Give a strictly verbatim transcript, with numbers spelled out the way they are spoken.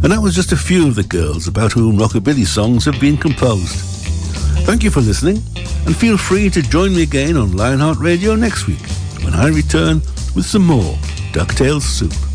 And that was just a few of the girls about whom rockabilly songs have been composed. Thank you for listening, and feel free to join me again on Lionheart Radio next week when I return with some more DuckTales soup.